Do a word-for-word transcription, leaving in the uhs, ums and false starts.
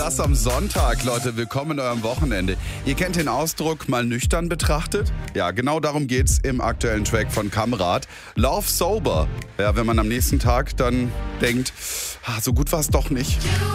Das am Sonntag, Leute, willkommen in eurem Wochenende. Ihr kennt den Ausdruck mal nüchtern betrachtet? Ja, genau darum geht's im aktuellen Track von Kamrat. Love Sober. Ja, wenn man am nächsten Tag dann denkt, ah, so gut war's doch nicht.